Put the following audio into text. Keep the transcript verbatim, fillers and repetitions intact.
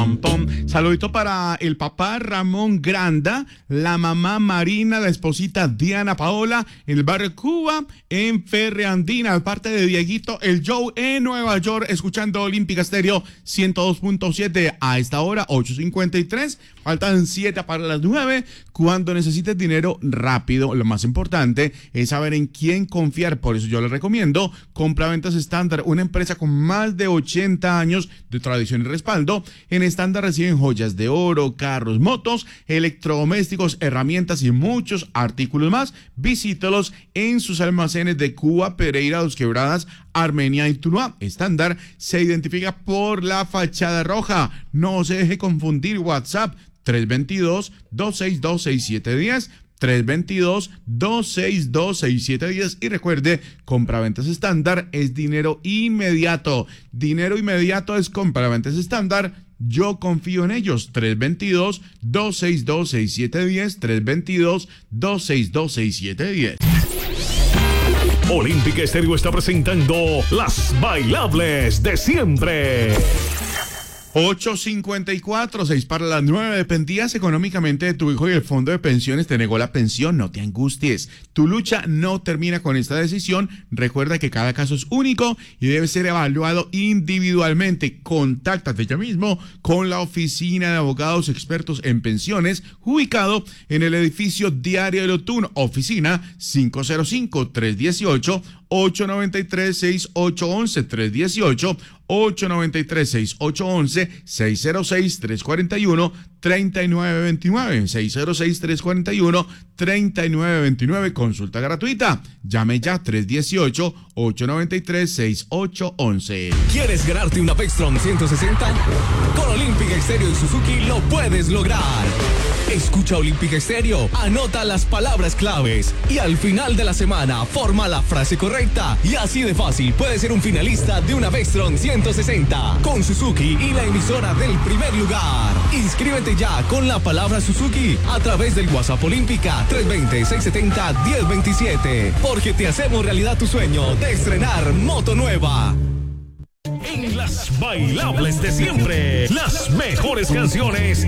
pom, pom. Saludito para el papá Ramón Granda, la mamá Marina, la esposita Diana Paola, el barrio Cuba, en Ferreandina, parte de Dieguito, el Joe en Nueva York, escuchando Olímpica Estéreo ciento dos punto siete a esta hora, ocho cincuenta y tres. Faltan siete para las nueve. Cuando necesites dinero rápido, lo más importante es saber en quién confiar. Por eso yo les recomiendo Compraventas Estándar, una empresa con más de ochenta años de tradición y respaldo. En Estándar reciben joyas de oro, carros, motos, electrodomésticos, herramientas y muchos artículos más. Visítalos en sus almacenes de Cuba, Pereira, Dos Quebradas, Armenia y Tuluá. Estándar se identifica por la fachada roja. No se deje confundir. WhatsApp tres dos dos, dos seis dos, seis siete uno cero, tres dos dos, dos seis dos, seis siete uno cero. Y recuerde, Compraventas Estándar es dinero inmediato. Dinero inmediato es Compraventas Estándar. Yo confío en ellos. tres dos dos, dos seis dos, seis siete uno cero, tres dos dos, dos seis dos, seis siete uno cero. Olímpica Estéreo está presentando las bailables de siempre. ocho cincuenta y cuatro, seis para las nueve. Dependías económicamente de tu hijo y el fondo de pensiones te negó la pensión. No te angusties. Tu lucha no termina con esta decisión. Recuerda que cada caso es único y debe ser evaluado individualmente. Contáctate ya mismo con la oficina de abogados expertos en pensiones, ubicado en el edificio Diario de Otún, oficina cinco cero cinco, tres uno ocho, ocho nueve tres, seis ocho uno uno, tres uno ocho, ocho nueve tres, seis ocho uno uno, seis cero seis, tres cuatro uno, tres nueve dos nueve, seis cero seis, tres cuatro uno, tres nueve dos nueve. Consulta gratuita. Llame ya tres uno ocho, ocho nueve tres, seis ocho uno uno. ¿Quieres ganarte una Vextron ciento sesenta? Con Olímpica Estéreo y Suzuki lo puedes lograr. Escucha Olímpica Estéreo, anota las palabras claves y al final de la semana forma la frase correcta y así de fácil puedes ser un finalista de una Vextron ciento sesenta con Suzuki y la emisora del primer lugar. Inscríbete ya con la palabra Suzuki a través del WhatsApp Olímpica tres dos cero, seis siete cero, uno cero dos siete, porque te hacemos realidad tu sueño de estrenar moto nueva. En las bailables de siempre, las mejores canciones